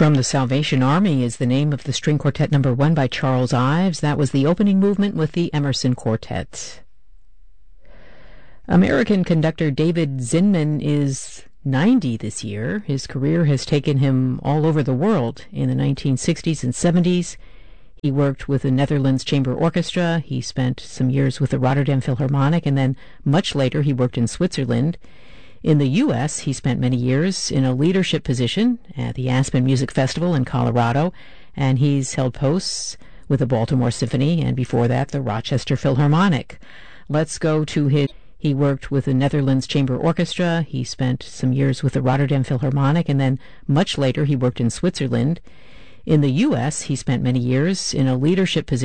From the Salvation Army is the name of the string quartet number 1 by Charles Ives. That was the opening movement with the Emerson Quartet. American conductor David Zinman is 90 this year. His career has taken him all over the world. In the 1960s and 70s, he worked with the Netherlands Chamber Orchestra. He spent some years with the Rotterdam Philharmonic, and then much later he worked in Switzerland. In the U.S., he spent many years in a leadership position at the Aspen Music Festival in Colorado, and he's held posts with the Baltimore Symphony and before that the Rochester Philharmonic. Let's go to his... He worked with the Netherlands Chamber Orchestra. He spent some years with the Rotterdam Philharmonic, and then much later he worked in Switzerland. In the U.S., he spent many years in a leadership position